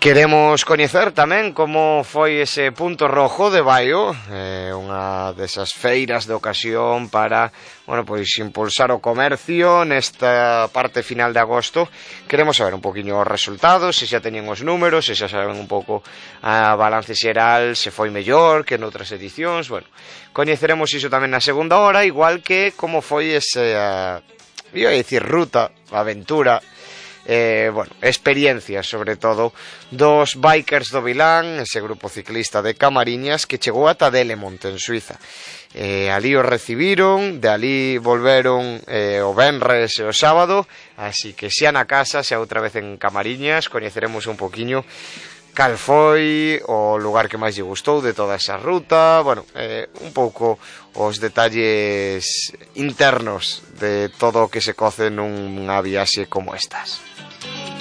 Queremos coñecer tamén como foi ese punto rojo de Baio, unha desas feiras de ocasión para, bueno, pois impulsar o comercio nesta parte final de agosto. Queremos saber un poquinho os resultados, se xa teñen os números, se xa saben un pouco a balance xeral, se foi mellor que noutras edicións. Bueno, coñeceremos iso tamén na segunda hora, igual que como foi esa, iba a dicir ruta, aventura, bueno, experiencias sobre todo dos Bikers do Vilán, ese grupo ciclista de Camariñas que chegou ata Delemont en Suiza. Ali os recibiron, de ali volveron o venres e o sábado, así que xa na casa, xa outra vez en Camariñas, coñeceremos un poquinho cal foi o lugar que máis lle gustou de toda esa ruta, bueno, un pouco os detalles internos de todo o que se coce nunha viaxe como estas.